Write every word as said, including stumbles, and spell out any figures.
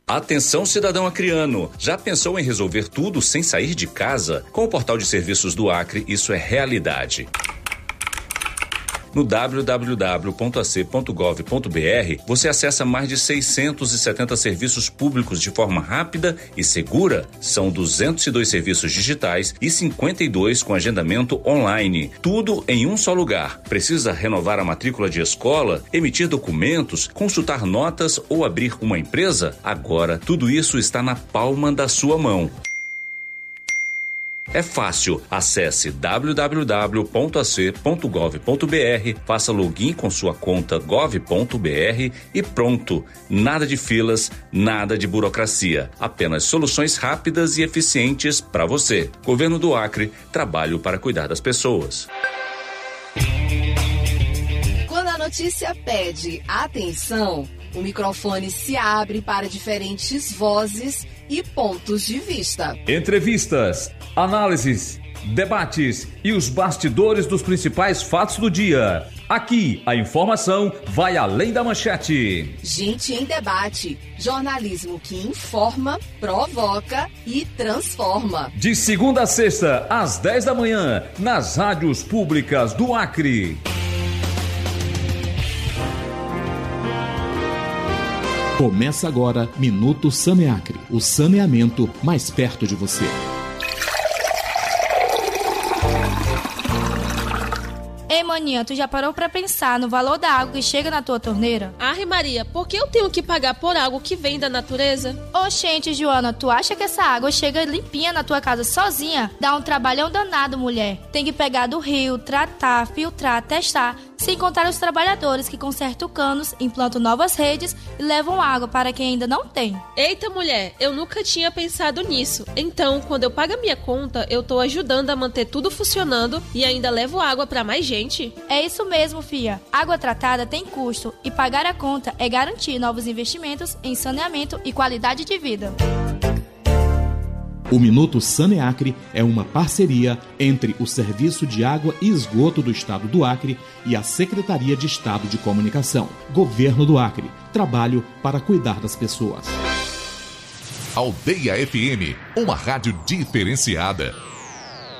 Atenção, cidadão acriano, já pensou em resolver tudo sem sair de casa? Com o portal de serviços do Acre, isso é realidade. No w w w ponto a c ponto gov ponto b r, você acessa mais de seiscentos e setenta serviços públicos de forma rápida e segura. São duzentos e dois serviços digitais e cinquenta e dois com agendamento online. Tudo em um só lugar. Precisa renovar a matrícula de escola, emitir documentos, consultar notas ou abrir uma empresa? Agora, tudo isso está na palma da sua mão. É fácil, acesse w w w ponto a c ponto gov ponto b r, faça login com sua conta gov ponto b r e pronto. Nada de filas, nada de burocracia, apenas soluções rápidas e eficientes para você. Governo do Acre, trabalho para cuidar das pessoas. Quando a notícia pede atenção, o microfone se abre para diferentes vozes e pontos de vista. Entrevistas, análises, debates e os bastidores dos principais fatos do dia. Aqui, a informação vai além da manchete. Gente em debate. Jornalismo que informa, provoca e transforma. De segunda a sexta, às dez da manhã, nas rádios públicas do Acre. Começa agora Minuto Saneacre, o saneamento mais perto de você. Ei, maninha, tu já parou pra pensar no valor da água que chega na tua torneira? Ai, Maria, por que eu tenho que pagar por algo que vem da natureza? Oxente, Joana, tu acha que essa água chega limpinha na tua casa sozinha? Dá um trabalhão danado, mulher. Tem que pegar do rio, tratar, filtrar, testar, sem contar os trabalhadores que consertam canos, implantam novas redes e levam água para quem ainda não tem. Eita, mulher, eu nunca tinha pensado nisso. Então, quando eu pago a minha conta, eu tô ajudando a manter tudo funcionando e ainda levo água para mais gente. É isso mesmo, fia. Água tratada tem custo e pagar a conta é garantir novos investimentos em saneamento e qualidade de vida. O Minuto Saneacre é uma parceria entre o Serviço de Água e Esgoto do Estado do Acre e a Secretaria de Estado de Comunicação. Governo do Acre. Trabalho para cuidar das pessoas. Aldeia F M, uma rádio diferenciada.